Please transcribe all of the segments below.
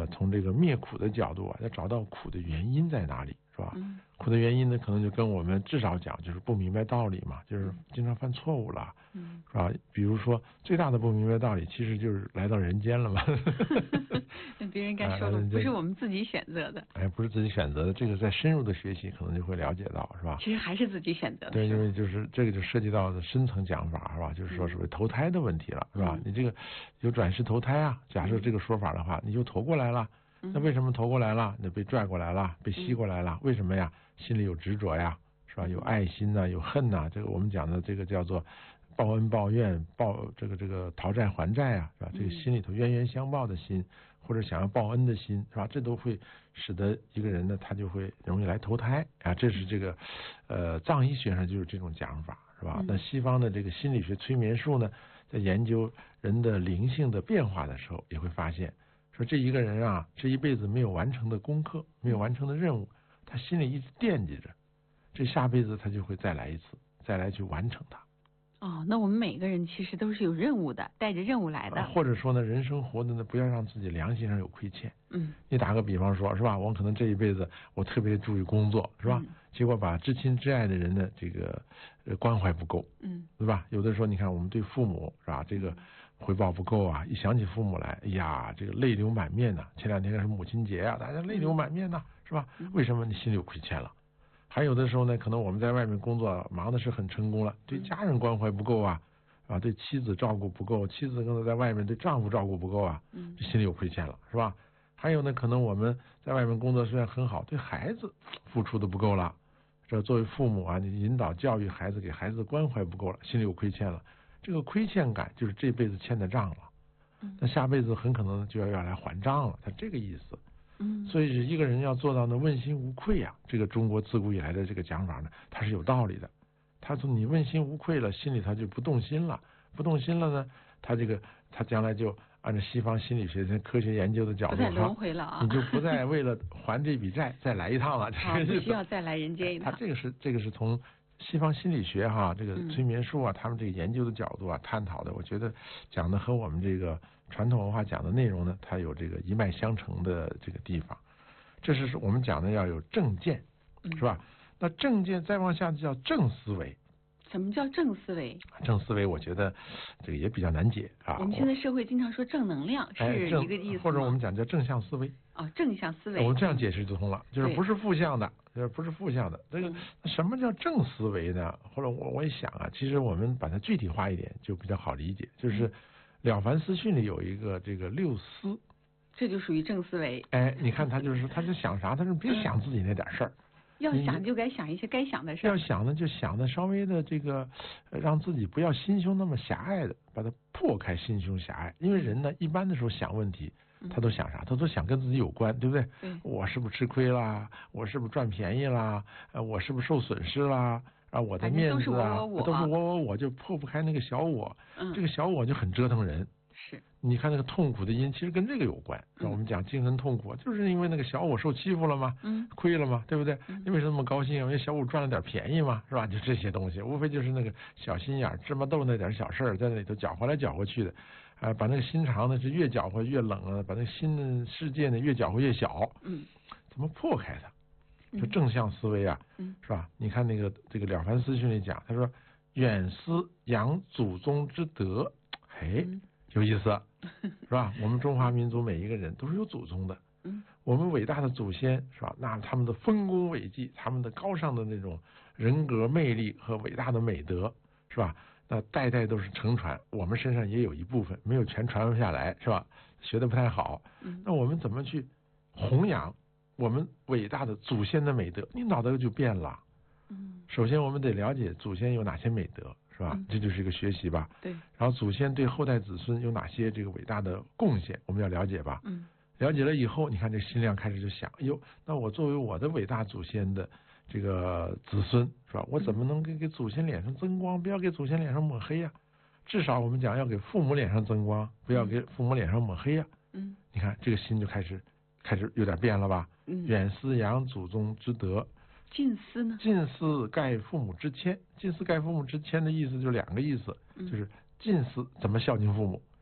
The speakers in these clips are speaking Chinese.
从这个灭苦的角度要找到苦的原因在哪里，是吧？苦的原因呢，可能就跟我们至少讲就是不明白道理嘛，就是经常犯错误了，是吧？比如说最大的不明白道理，其实就是来到人间了嘛。 别人该说的不是我们自己选择的， 不是自己选择的，这个在深入的学习可能就会了解到，是吧？ 其实还是自己选择的。 对，因为就是这个就涉及到的深层讲法，是吧？就是说是不是投胎的问题了，是吧？你这个有转世投胎啊，假设这个说法的话，你就投过来了。那为什么投过来了？你被拽过来了，被吸过来了，为什么呀？心里有执着呀，是吧？有爱心呐，有恨呐，这个我们讲的这个叫做报恩报怨，这个讨债还债啊，是吧？这个心里头冤冤相报的心，或者想要报恩的心，是吧？这都会使得一个人呢，他就会容易来投胎啊。这是这个藏医学上就是这种讲法，是吧？那西方的这个心理学催眠术呢，在研究人的灵性的变化的时候，也会发现。说这一个人啊，这一辈子没有完成的功课，没有完成的任务，他心里一直惦记着，这下辈子他就会再来一次，再来去完成它。 那我们每个人其实都是有任务的，带着任务来的。 或者说呢，人生活的呢，不要让自己良心上有亏欠。你打个比方说，是吧？我可能这一辈子我特别注意工作，是吧？结果把至亲至爱的人的这个关怀不够，对吧？有的时候你看我们对父母，是吧？这个回报不够啊，一想起父母来，哎呀，这个泪流满面呐。前两天是母亲节啊，大家泪流满面呐，是吧？为什么？你心里有亏欠了。还有的时候呢，可能我们在外面工作忙的是很成功了，对家人关怀不够啊，对妻子照顾不够，妻子可能在外面对丈夫照顾不够啊，心里有亏欠了，是吧？还有呢，可能我们在外面工作虽然很好，对孩子付出的不够了，这作为父母啊，你引导教育孩子，给孩子的关怀不够了，心里有亏欠了。这个亏欠感就是这辈子欠的账了，那下辈子很可能就要来还账了，他这个意思。所以一个人要做到呢问心无愧啊，这个中国自古以来的这个讲法呢，它是有道理的。他从你问心无愧了，心里他就不动心了，不动心了呢，他将来就按照西方心理学的科学研究的角度， 不再轮回了啊， 你就不再为了还这笔债再来一趟了， 不需要再来人间一趟。 他这个是从西方心理学这个催眠术啊，他们这个研究的角度啊探讨的，我觉得讲的和我们这个传统文化讲的内容呢，它有这个一脉相承的这个地方。这是我们讲的要有正见，是吧？那正见再往下叫正思维。 什么叫正思维？ 正思维，我觉得这个也比较难解啊。 我们现在社会经常说正能量，是一个意思吗？ 或者我们讲叫正向思维。 正向思维。 我们这样解释就通了，就是不是负向的，不是负向的。这个什么叫正思维呢？或者我也想啊，其实我们把它具体化一点就比较好理解，就是《了凡四训》里有一个这个六思。 这就属于正思维。 你看他就想啥，他说别想自己那点事儿， 要想就该想一些该想的事儿。 要想呢就想的稍微的这个，让自己不要心胸那么狭隘的，把它破开心胸狭隘。因为人呢一般的时候想问题，他都想啥？他都想跟自己有关，对不对？我是不是吃亏啦？我是不是赚便宜啦？我是不是受损失啦？我的面子啊，都是我就破不开那个小我，这个小我就很折腾人。 是， 你看那个痛苦的因，其实跟这个有关。我们讲精神痛苦，就是因为那个小我受欺负了嘛，亏了嘛，对不对？你为什么那么高兴？因为小我赚了点便宜嘛，是吧？就这些东西，无非就是那个小心眼、芝麻豆那点小事儿，在那里头搅和来搅和去的，把那个心肠呢是越搅和越冷啊，把那个心的世界呢越搅和越小。怎么破开它？就正向思维啊，是吧？你看那个这个《了凡四训》里讲，他说远思扬祖宗之德，有意思，是吧？我们中华民族每一个人都是有祖宗的，我们伟大的祖先，是吧？那他们的丰功伟绩，他们的高尚的那种人格魅力和伟大的美德，是吧？那代代都是承传，我们身上也有一部分没有全传下来，是吧？学的不太好，那我们怎么去弘扬我们伟大的祖先的美德？你脑袋就变了。首先我们得了解祖先有哪些美德，是吧？这就是一个学习吧。 对。 然后祖先对后代子孙有哪些这个伟大的贡献，我们要了解吧。了解了以后，你看这心量开始就想，那我作为我的伟大祖先的这个子孙，是吧？我怎么能给祖先脸上增光？不要给祖先脸上抹黑呀。至少我们讲要给父母脸上增光，不要给父母脸上抹黑呀。你看这个心就开始有点变了吧？远思扬祖宗之德。 近思呢？ 近思盖父母之谦。近思盖父母之谦的意思就两个意思，就是近思怎么孝敬父母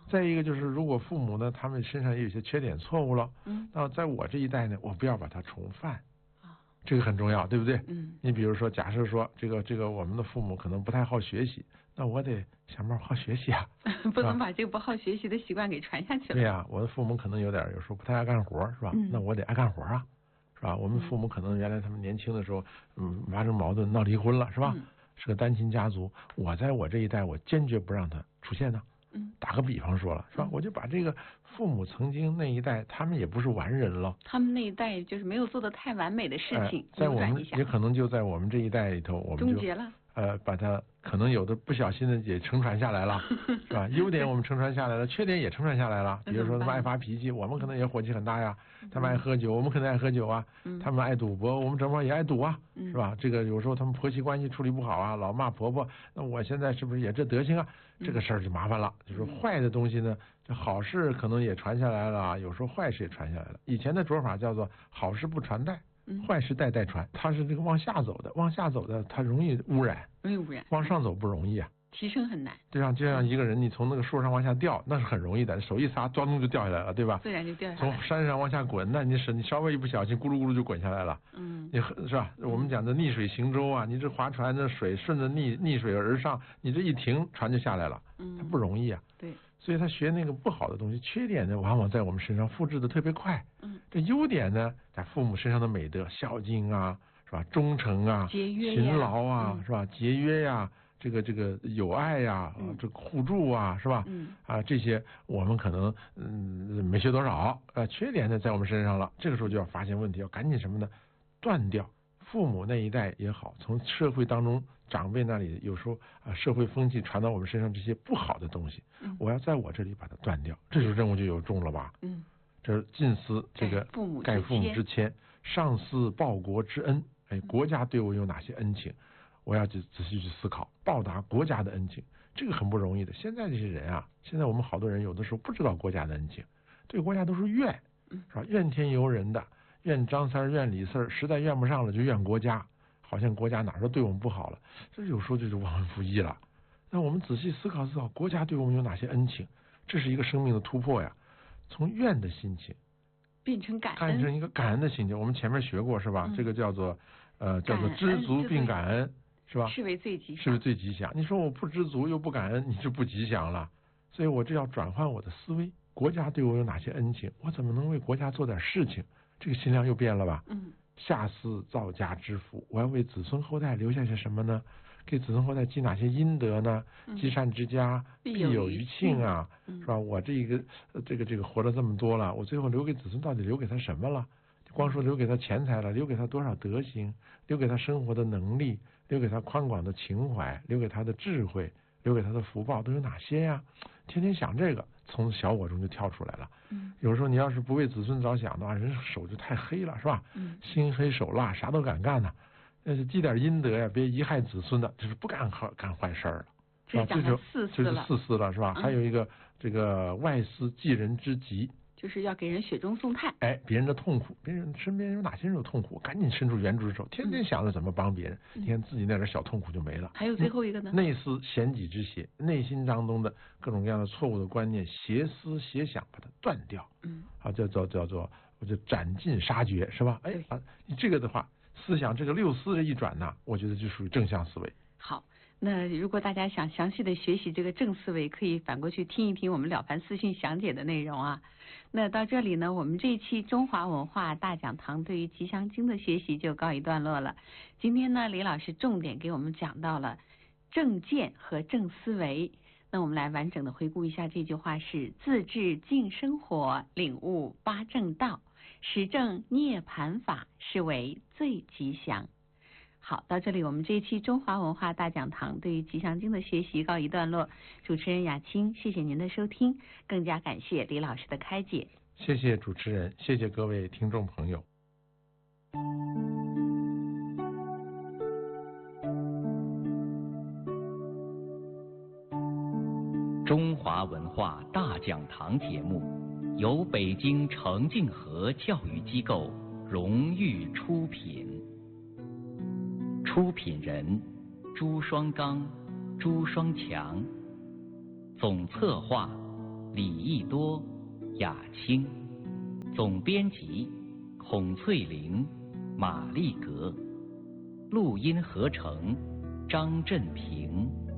再一个就是，如果父母呢，他们身上也有些缺点错误了，那在我这一代呢，我不要把它重犯。这个很重要，对不对？你比如说，假设说这个我们的父母可能不太好学习，那我得想办法好学习啊， 不能把这个不好学习的习惯给传下去了。 对呀，我的父母可能有时候不太爱干活，是吧？那我得爱干活啊，是吧？我们父母可能原来他们年轻的时候，发生矛盾闹离婚了，是吧？是个单亲家族，我在我这一代，我坚决不让他出现呢。打个比方说了，是吧？我就把这个父母曾经那一代，他们也不是完人了。 他们那一代就是没有做的太完美的事情， 在我们也可能就在我们这一代里头，我们就终结了。 把它可能有的不小心的也承传下来了，是吧？优点我们承传下来了，缺点也承传下来了。比如说他们爱发脾气，我们可能也火气很大呀；他们爱喝酒，我们可能爱喝酒啊；他们爱赌博，我们正好也爱赌啊，是吧？这个有时候他们婆媳关系处理不好啊，老骂婆婆，那我现在是不是也这德行啊？这个事儿就麻烦了。就是坏的东西呢，这好事可能也传下来了，有时候坏事也传下来了。以前的说法叫做好事不传代。坏事代代传，它是这个往下走的，它容易污染，往上走不容易啊， 提升很难。 对吧？就像一个人，你从那个树上往下掉，那是很容易的，手一撒，咣就掉下来了，对吧？ 自然就掉下来。 从山上往下滚，那你稍微一不小心，咕噜咕噜就滚下来了。你是吧？我们讲的逆水行舟啊，你这划船的水顺着逆水而上，你这一停，船就下来了，它不容易啊。 对。 所以他学那个不好的东西，缺点呢，往往在我们身上复制的特别快。这优点呢，在父母身上的美德，孝敬啊，是吧？忠诚啊，勤劳啊，是吧？节约呀，这个友爱呀，这个互助啊，是吧？这些我们可能没学多少，缺点呢在我们身上了。这个时候就要发现问题，要赶紧什么呢？断掉。父母那一代也好，从社会当中长辈那里，有时候社会风气传到我们身上这些不好的东西，我要在我这里把它断掉，这就是任务就有重了吧？这是近思这个盖父母之谦，上思报国之恩。国家对我有哪些恩情，我要仔细去思考，报答国家的恩情，这个很不容易的。现在这些人啊，现在我们好多人有的时候不知道国家的恩情，对国家都是怨，是吧？怨天尤人的。怨张三怨李四，实在怨不上了就怨国家，好像国家哪儿都对我们不好了，这有时候就是忘恩负义了。那我们仔细思考，国家对我们有哪些恩情，这是一个生命的突破呀。从怨的心情变成感恩， 看成一个感恩的心情。我们前面学过是吧？这个叫做知足并感恩，是吧？ 是为最吉祥， 是为最吉祥。你说我不知足又不感恩，你就不吉祥了。所以我这要转换我的思维，国家对我有哪些恩情，我怎么能为国家做点事情？这个心量又变了吧？下思造家之福，我要为子孙后代留下些什么呢？给子孙后代积哪些阴德呢？积善之家必有余庆啊，是吧？我这个活了这么多了，我最后留给子孙到底留给他什么了？光说留给他钱财了，留给他多少德行？留给他生活的能力？留给他宽广的情怀？留给他的智慧？留给他的福报都有哪些呀？天天想这个，从小我中就跳出来了。有时候你要是不为子孙着想的话，人手就太黑了，是吧？心黑手辣，啥都敢干呢。那是积点阴德呀，别贻害子孙的，就是不干坏事了，是吧？这就四思了，是吧？还有一个这个外思济人之急， 就是要给人雪中送炭。 别人的痛苦，别人身边有哪些人有痛苦，赶紧伸出援助之手，天天想着怎么帮别人，你看自己那点小痛苦就没了。 还有最后一个呢？ 内思嫌己之邪，内心当中的各种各样的错误的观念、邪思邪想，把它断掉。叫做我就斩尽杀绝，是吧？你这个的话，思想这个六思这一转呢，我觉得就属于正向思维。 好。那如果大家想详细的学习这个正思维，可以反过去听一听我们了凡四训详解的内容啊。那到这里呢，我们这一期中华文化大讲堂对于吉祥经的学习就告一段落了。今天呢，李老师重点给我们讲到了正见和正思维。那我们来完整的回顾一下这句话是：自治静生活，领悟八正道，实证涅盘法，是为最吉祥。好，到这里我们这一期中华文化大讲堂对于吉祥经的学习告一段落。主持人雅青，谢谢您的收听，更加感谢李老师的开解。 谢谢主持人，谢谢各位听众朋友。 中华文化大讲堂节目由北京程敬和教育机构荣誉出品。出品人朱双刚、朱双强，总策划李益多、雅青，总编辑孔翠玲、马丽格，录音合成张振平。